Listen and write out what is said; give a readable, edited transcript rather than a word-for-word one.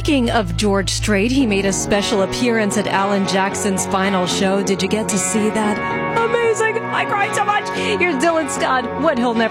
Speaking of George Strait, he made a special appearance at Alan Jackson's final show. Did you get to see that? Amazing! I cried so much. Here's Dylan Scott, what he'll never